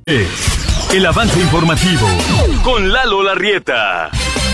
El avance informativo con Lalo Larrieta.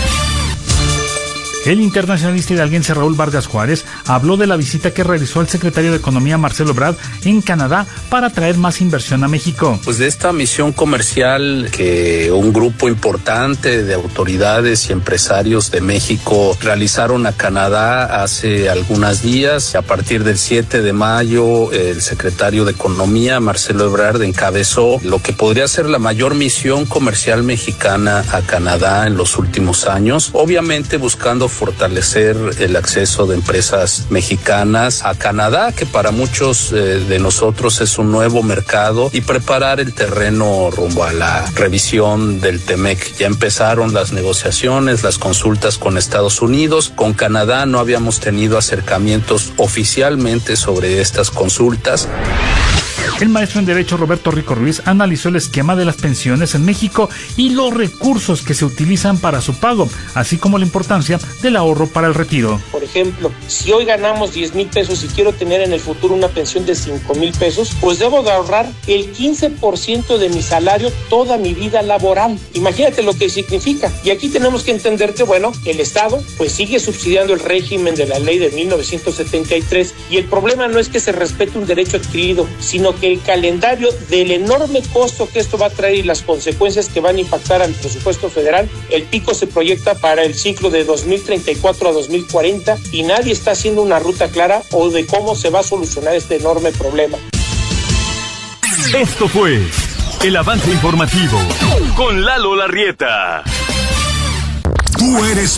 El internacionalista hidalguense Raúl Vargas Juárez habló de la visita que realizó el secretario de Economía Marcelo Ebrard en Canadá para traer más inversión a México. Pues de esta misión comercial que un grupo importante de autoridades y empresarios de México realizaron a Canadá hace algunos días. A partir del 7 de mayo, el secretario de Economía Marcelo Ebrard encabezó lo que podría ser la mayor misión comercial mexicana a Canadá en los últimos años, obviamente buscando fortalecer el acceso de empresas mexicanas a Canadá, que para muchos de nosotros es un nuevo mercado, y preparar el terreno rumbo a la revisión del TEMEC. Ya empezaron las negociaciones, las consultas con Estados Unidos. Con Canadá no habíamos tenido acercamientos oficialmente sobre estas consultas. El maestro en Derecho Roberto Rico Ruiz analizó el esquema de las pensiones en México y los recursos que se utilizan para su pago, así como la importancia del ahorro para el retiro. Por ejemplo, si hoy ganamos 10,000 pesos y quiero tener en el futuro una pensión de 5,000 pesos, pues debo de ahorrar el 15% de mi salario toda mi vida laboral. Imagínate lo que significa. Y aquí tenemos que entender que, bueno, el Estado pues sigue subsidiando el régimen de la ley de 1973, y el problema no es que se respete un derecho adquirido, sino que el calendario del enorme costo que esto va a traer y las consecuencias que van a impactar al presupuesto federal, el pico se proyecta para el ciclo de 2034 a 2040 y nadie está haciendo una ruta clara o de cómo se va a solucionar este enorme problema. Esto fue el avance informativo con Lalo Larrieta. Tú eres